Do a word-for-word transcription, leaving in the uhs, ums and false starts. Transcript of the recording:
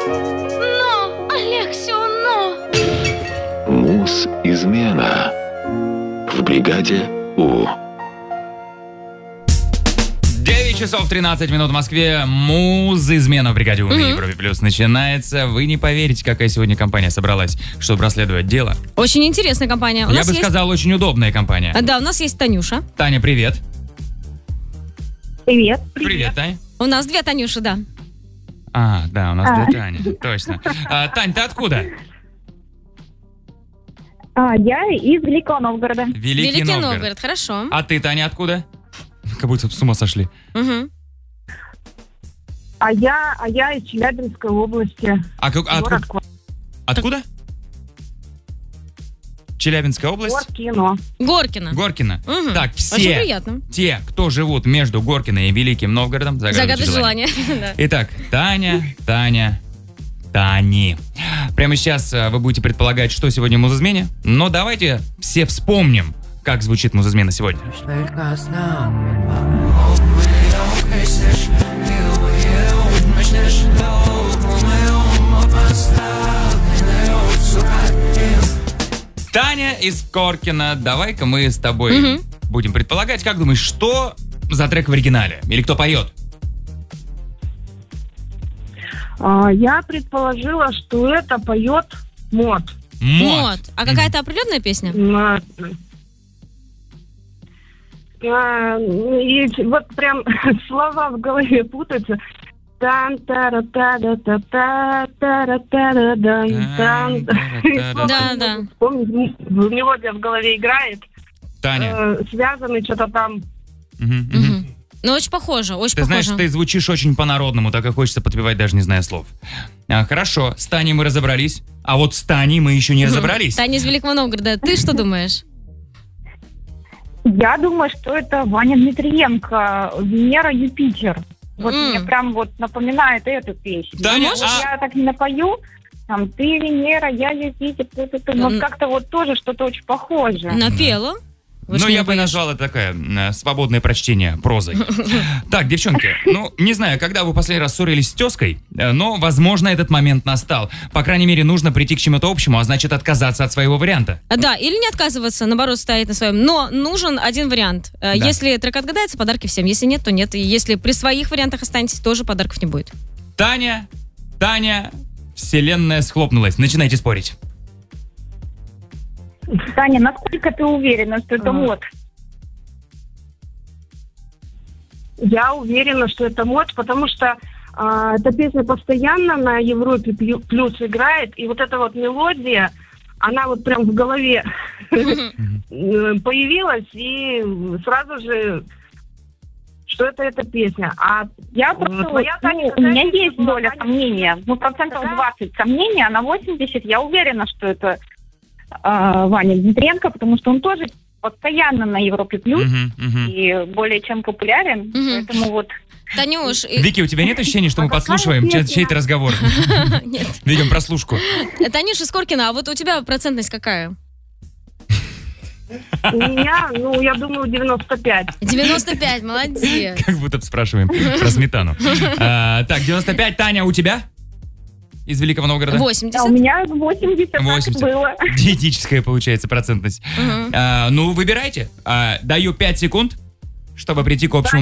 Но, Алексио, но. Муз-измена в бригаде У. девять часов тринадцать минут в Москве. Муз-измена в бригаде У на Европе Плюс начинается. Вы не поверите, какая сегодня компания собралась, чтобы расследовать дело. Очень интересная компания. У Я нас бы есть... сказал, очень удобная компания. А, Да, у нас есть Танюша. Таня, привет. Привет. Привет, Таня. У нас две Танюши, да. А, да, у нас А. две Тани, точно. А, Тань, ты откуда? А, я из Великого Новгорода. Великий, Великий Новгород. Новгород, хорошо. А ты, Таня, откуда? Как будто с ума сошли. Мгм. А я, а я из Челябинской области. А, как- а Город откуда? Откуда? Челябинская область? Горкино. Горкина. Горкино. Мгм. Так, Очень все приятно. те, кто живут между Горкино и Великим Новгородом, загадывают Загадать желание. желание. Да. Итак, Таня, Таня, Тани. Прямо сейчас а, вы будете предполагать, что сегодня в музызмене, но давайте все вспомним, как звучит музызмена сегодня. Таня из Горкина, давай-ка мы с тобой Мгм. будем предполагать, как думаешь, что за трек в оригинале? Или кто поет? А, я предположила, что это поет Мод. Мод. А какая-то определенная песня? А, а, и вот прям слова в голове путаются. Тан тара та да та та тара тара дан тан. Да, да. Помню, мелодия в голове играет. Таня. Э, Связаны что-то там. Мгм, мгм. Мгм. Ну, очень похоже, очень Ты похоже. знаешь, ты звучишь очень по-народному, так и хочется подпевать, даже не зная слов. А, хорошо, с Таней мы разобрались, а вот с Таней мы еще не Мгм. разобрались. Таня из Великого Новгорода. Ты что думаешь? Я думаю, что это Ваня Дмитриенко, Венера, Юпитер. Вот М. мне прям вот напоминает эту песню. Таня, Может, а- я так не напою, там, ты Венера, я Юпитер, ты, ты, ты. Вот М. как-то вот тоже что-то очень похоже. Напела? Вы ж Ну, не я бы поешь. назвал это такое э, свободное прочтение прозой. Так, девчонки, ну, не знаю, когда вы последний раз ссорились с тезкой, э, но, возможно, этот момент настал. По крайней мере, нужно прийти к чему-то общему, а значит, отказаться от своего варианта. А, Да, или не отказываться, наоборот, стоять на своем. Но нужен один вариант. Э, Да. Если трек отгадается, подарки всем. Если нет, то нет. И если при своих вариантах останетесь, тоже подарков не будет. Таня, Таня, вселенная схлопнулась. Начинайте спорить. Таня, насколько ты уверена, что это А. Мод? Я уверена, что это Мод, потому что а, эта песня постоянно на Европе Плю- Плюс играет, и вот эта вот мелодия, она вот прям в голове э, появилась, и сразу же, что это эта песня. А я просто... Ну, я, Таня, у меня есть доля сомнения. Ну, процентов двадцать сомнения, а на восемьдесят я уверена, что это э, Ваня Дмитриенко, потому что он тоже постоянно на Европе Плюс Мгм, мгм. и более чем популярен. Мгм. Поэтому вот... Танюш, и- Вики, у тебя нет ощущения, что мы А какая подслушиваем чей- песня? чей-то разговор? нет. Ведем прослушку. Танюша Скоркина, а вот у тебя процентность какая? У меня, ну, я думаю, девяносто пять. девяносто пять, молодец. Как будто бы спрашиваем про сметану. А, Так, девяносто пять. Таня, у тебя? Из Великого Новгорода? А у восемьдесят. меня восемьдесят, так восемьдесят. было. Диетическая получается процентность. Мгм. А, Ну, выбирайте. А, Даю пять секунд, чтобы прийти к общему